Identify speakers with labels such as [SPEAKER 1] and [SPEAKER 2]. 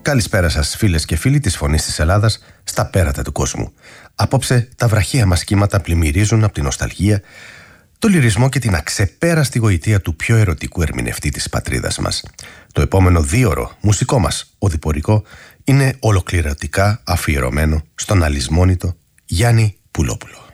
[SPEAKER 1] Καλησπέρα σας, φίλες και φίλοι της Φωνής της Ελλάδας στα πέρατα του κόσμου. Απόψε τα βραχαία μας κύματα πλημμυρίζουν από την νοσταλγία, το λυρισμό και την αξεπέραστη γοητεία του πιο ερωτικού ερμηνευτή της πατρίδας μας. Το επόμενο 2ωρο μουσικό μας οδηπορικό είναι ολοκληρωτικά αφιερωμένο στον αλυσμόνητο Γιάννη Πουλόπουλο.